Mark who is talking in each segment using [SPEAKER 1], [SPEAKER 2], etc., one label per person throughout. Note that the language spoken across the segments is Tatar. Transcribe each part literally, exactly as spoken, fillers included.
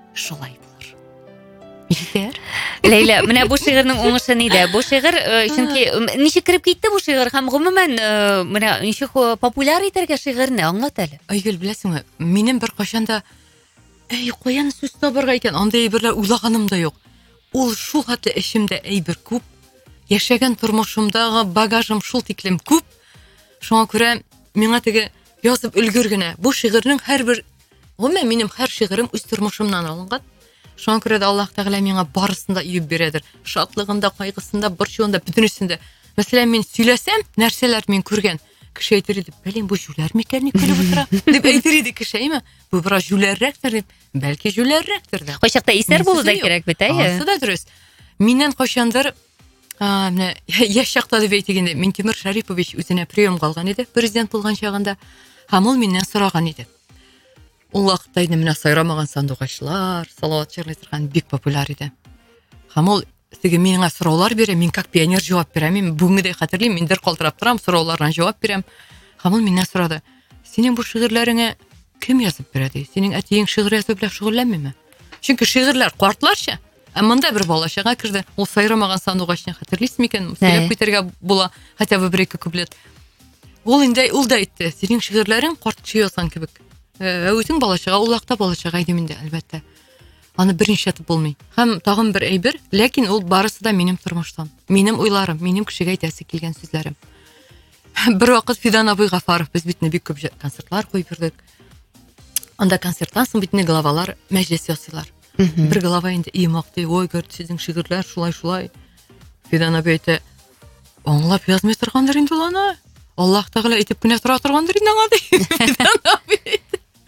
[SPEAKER 1] шулай булыр. Җитәр.
[SPEAKER 2] Ләйлә, менә бу шигырьнең уңышы нидә? Бу шигырь, чөнки ничек кирип китте бу шигырь һәм гомумән менә ничек популяр итәргә шигырьне аңлат әле.
[SPEAKER 1] Айгөл, беләсеңме, минем бер кашанда әй, каян сүз табарга икән, андай әйберләр уйлаганым да юк. Ул шул хәтле эчемдә әйбер күп, яшәгән тормышымдагы багажым шул тиклем күп. Шуңа күрә миңа теге язып өлгергәнә. Бу шигырьнең һәрбер, гомумән минем һәр шигырем үз тормышымнан алынган. Шуңа күрә дә Аллаһ Тәгалә миңа барысында үеп бирәдер. Шатлыгында, кайгысында, борчуында, бөтенесендә. Мәсәлән, мин сөйләсәм, нәрсәләр мин күргән. Кеше әйтер иде, "Бәлем, бу жүләр микән ни көлеп утыра?" дип әйтер иде кеше, әйме? Бу бер жүләррәктер дип, бәлки жүләррәктер дә.
[SPEAKER 2] Кайчакта исәр булу да кирәк бит, әйе.
[SPEAKER 1] Асы да дөрес. Миннән кайчандыр, а, менә яшь чакта дип әйтегәндә, Минтимер Шарипович үзенә приемга алган иде, президент булган чагында. Һәм ул миннән сораган иде. Ул вакытта инде менә сайрамаган сандугачлар, салават җырлый торган бик популяр иде. Һәм ул теге миңа сораулар бирә, мин как пионер җавап бирәм. Мин бүгенгедәй хәтерлим, мин дер калтырап торам, сорауларына җавап бирәм. Һәм ул миннән сорады: "Синең бу шигырьләреңә кем язып бирә?" ди. "Синең әтиең шигырь язу белән шөгыльләнмиме?" Чөнки шигырьләр картларча, ә монда бер балачага керде. Ул сайрамаган сандугачны хәтерлисезме икән? Сөйләп китәргә була, хотя бы бер-ике куплет. Ул инде ул да әйтте: "Синең шигырьләрең карт кеше язган кебек." Ә үзең балачага, ул вакытта балачага иде миндә, әлбәттә. Аны берничә тип булмый. Һәм тагын бер әйбер, ләкин ул барысы да минем тормыштан. Минем уйларым, минем кешегә әйтәсе килгән сүзләрем. Бер вакыт Фидан абый Гафаров, без битне бик күп концертлар куйып йөрдек. Анда концерттан соң битне главалар мәҗлес ясыйлар. Бер глава инде имакты, ой, гөр, сезнең шигырьләр шулай-шулай. Фидан абый әйтә: "Аңлап язмый торгандыр инде ул аны. Аллаһ Тәгалә әйтеп кенә тора торгандыр инде аңа", ди. Фидан абый.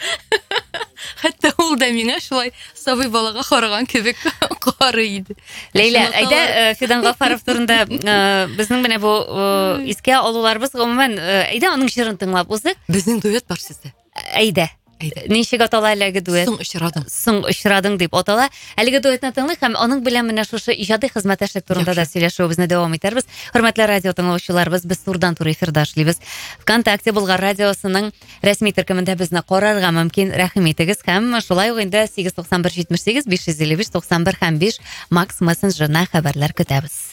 [SPEAKER 1] Хәтта ул да миңа шулай сабый балага караган кебек карый иде.
[SPEAKER 2] Ләйлә, әйдә Фидан Гафаров турында безнең менә бу искә алуларыбыз гомумән, әйдә аның җырын тыңлап узык.
[SPEAKER 1] Безнең дуэт бар сездә.
[SPEAKER 2] Әйдә. Ничек атала әлеге дуэт?
[SPEAKER 1] Соң очрадың.
[SPEAKER 2] Соң очрадың дип атала. Әлеге дуэтны тыңлыйк һәм аның белән менә шушы иҗади хезмәттәшлек турында да сөйләшүебезне дәвам итәрбез. Хөрмәтле радио тыңлаучыларыбыз, без турыдан туры эфирдә эшлибез. ВКонтакте Болгар радиосының рәсми төркемендә безне карарга мөмкин. Рәхим итегез һәм шулай ук инде сигез туксан бер җитмеш сигез биш йөз илле биш туксан бер һәм биш Макс мессенджерына хәбәрләр көтәбез.